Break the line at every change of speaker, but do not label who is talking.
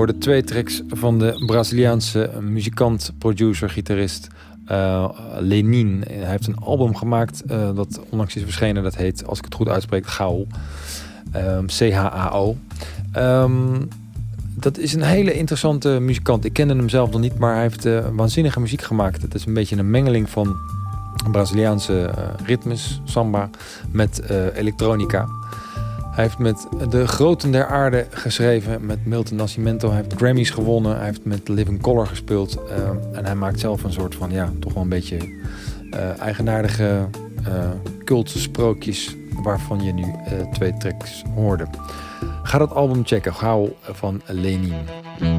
hoorde 2 tracks van de Braziliaanse muzikant, producer, gitarist Lenin. Hij heeft een album gemaakt dat onlangs is verschenen. Dat heet, als ik het goed uitspreek, Chao. C-H-A-O. Dat is een hele interessante muzikant. Ik kende hem zelf nog niet, maar hij heeft waanzinnige muziek gemaakt. Het is een beetje een mengeling van Braziliaanse ritmes, samba, met elektronica. Hij heeft met de groten der aarde geschreven, met Milton Nascimento. Hij heeft Grammys gewonnen, hij heeft met Living Colour gespeeld. En hij maakt zelf een soort van, ja, toch wel een beetje eigenaardige cultische sprookjes, waarvan je nu 2 tracks hoorde. Ga dat album checken, gauw, van Lenin.